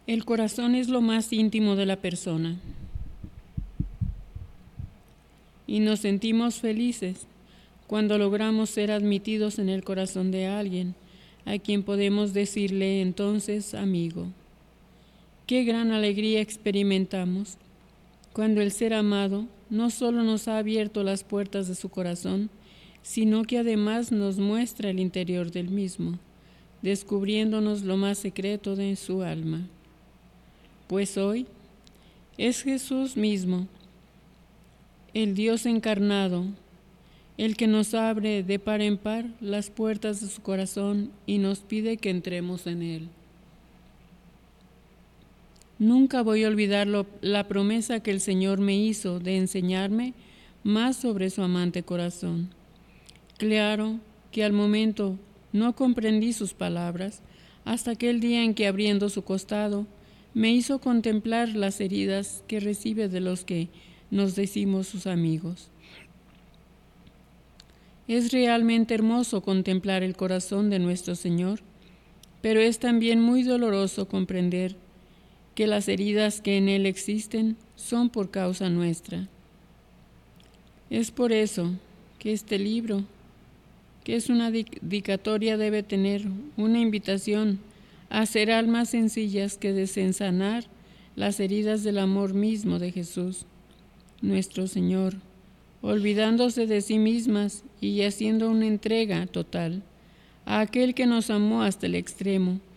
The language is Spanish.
El corazón es lo más íntimo de la persona y nos sentimos felices cuando logramos ser admitidos en el corazón de alguien, a quien podemos decirle entonces amigo. Qué gran alegría experimentamos cuando el ser amado no solo nos ha abierto las puertas de su corazón, sino que además nos muestra el interior del mismo, descubriéndonos lo más secreto de su alma. Pues hoy es Jesús mismo, el Dios encarnado, el que nos abre de par en par las puertas de su corazón y nos pide que entremos en él. Nunca voy a olvidar la promesa que el Señor me hizo de enseñarme más sobre su amante corazón. Claro que al momento no comprendí sus palabras, hasta aquel día en que, abriendo su costado, me hizo contemplar las heridas que recibe de los que nos decimos sus amigos. Es realmente hermoso contemplar el corazón de nuestro Señor, pero es también muy doloroso comprender que las heridas que en Él existen son por causa nuestra. Es por eso que este libro, que es una dedicatoria, debe tener una invitación a ser almas sencillas que deseen sanar las heridas del amor mismo de Jesús, nuestro Señor, olvidándose de sí mismas y haciendo una entrega total a aquel que nos amó hasta el extremo